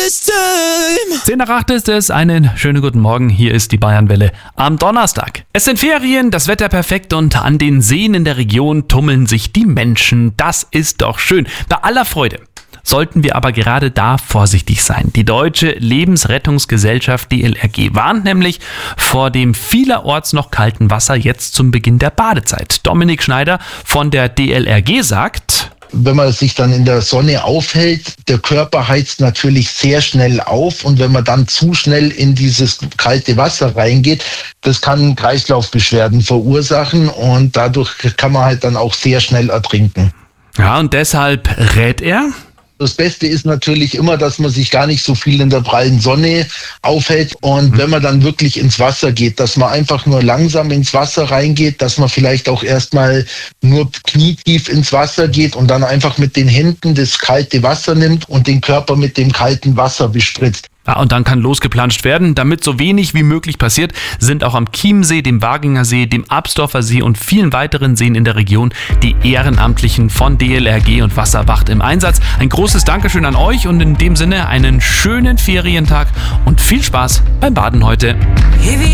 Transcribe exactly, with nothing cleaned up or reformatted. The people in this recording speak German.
this time. zehn nach acht ist es, einen schönen guten Morgen, hier ist die Bayernwelle am Donnerstag. Es sind Ferien, das Wetter perfekt und an den Seen in der Region tummeln sich die Menschen. Das ist doch schön, bei aller Freude. Sollten wir aber gerade da vorsichtig sein. Die Deutsche Lebensrettungsgesellschaft D L R G warnt nämlich vor dem vielerorts noch kalten Wasser jetzt zum Beginn der Badezeit. Dominik Schneider von der D L R G sagt: Wenn man sich dann in der Sonne aufhält, der Körper heizt natürlich sehr schnell auf, und wenn man dann zu schnell in dieses kalte Wasser reingeht, das kann Kreislaufbeschwerden verursachen und dadurch kann man halt dann auch sehr schnell ertrinken. Ja, und deshalb rät er: Das Beste ist natürlich immer, dass man sich gar nicht so viel in der prallen Sonne aufhält, und mhm. wenn man dann wirklich ins Wasser geht, dass man einfach nur langsam ins Wasser reingeht, dass man vielleicht auch erstmal nur knietief ins Wasser geht und dann einfach mit den Händen das kalte Wasser nimmt und den Körper mit dem kalten Wasser bespritzt. Ja, und dann kann losgeplanscht werden. Damit so wenig wie möglich passiert, sind auch am Chiemsee, dem Waginger See, dem Absdorfer See und vielen weiteren Seen in der Region die Ehrenamtlichen von D L R G und Wasserwacht im Einsatz. Ein großes Dankeschön an euch und in dem Sinne einen schönen Ferientag und viel Spaß beim Baden heute.